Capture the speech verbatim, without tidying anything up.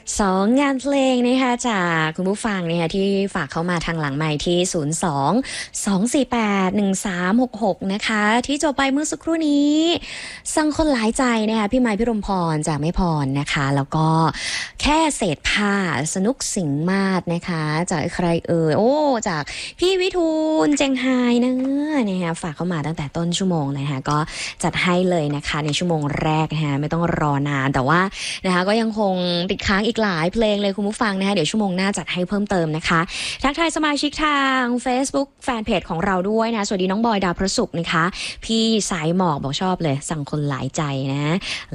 สองงานเพลงนะคะจากคุณผู้ฟังนะคะที่ฝากเข้ามาทางหลังไมค์ที่ศูนย์ สอง สอง สี่ แปด หนึ่ง สาม หก หกนะคะที่จบไปเมื่อสักครู่นี้สั่งคนหลายใจนะคะพี่ไมค์พี่รมพรจากไม่พรนะคะแล้วก็แค่เศษผ้าสนุกสิงมาศนะคะจากใครเอ่ยโอ้จากพี่วิทูลเจงไฮนะนะคะฝากเข้ามาตั้งแต่ต้นชั่วโมงนะคะก็จัดให้เลยนะคะในชั่วโมงแรกนะคะไม่ต้องรอนานแต่ว่านะคะก็ยังคงติดค้างอีกหลายเพลงเลยคุณผู้ฟังนะคะเดี๋ยวชั่วโมงหน้าจัดให้เพิ่มเติมนะคะทักทายสมาชิกทาง Facebook แฟนเพจของเราด้วยนะสวัสดีน้องบอยดาวพระศุกร์นะคะพี่สายหมอกบอกชอบเลยสั่งคนหลายใจนะ